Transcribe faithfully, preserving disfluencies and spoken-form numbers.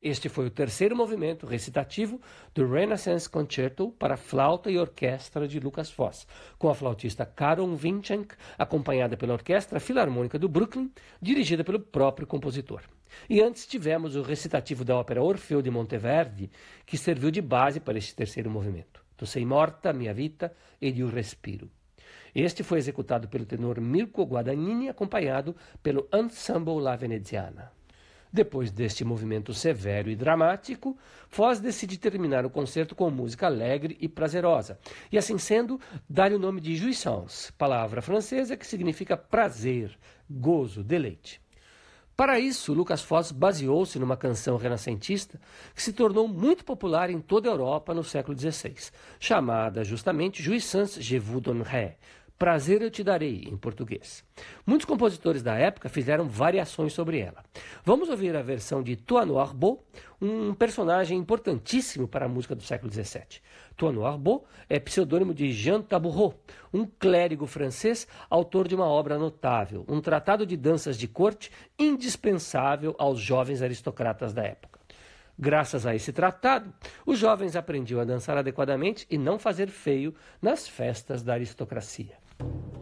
Este foi o terceiro movimento recitativo do Renaissance Concerto para flauta e orquestra de Lucas Foss, com a flautista Caron Vinchenk, acompanhada pela Orquestra Filarmônica do Brooklyn, dirigida pelo próprio compositor. E antes tivemos o recitativo da ópera Orfeu de Monteverdi, que serviu de base para este terceiro movimento. Tu sei morta, mia vita, ed io respiro. Este foi executado pelo tenor Mirko Guadagnini, acompanhado pelo Ensemble La Veneziana. Depois deste movimento severo e dramático, Foss decide terminar o concerto com música alegre e prazerosa, e assim sendo, dá-lhe o nome de jouissance, palavra francesa que significa prazer, gozo, deleite. Para isso, Lucas Foss baseou-se numa canção renascentista que se tornou muito popular em toda a Europa no século dezesseis, chamada justamente Jouissance je vous donnerai, Prazer eu te darei, em português. Muitos compositores da época fizeram variações sobre ela. Vamos ouvir a versão de Toineau Arbeau, um personagem importantíssimo para a música do século dezessete. Toineau Arbeau é pseudônimo de Jean Tabourot, um clérigo francês, autor de uma obra notável, um tratado de danças de corte indispensável aos jovens aristocratas da época. Graças a esse tratado, os jovens aprendiam a dançar adequadamente e não fazer feio nas festas da aristocracia.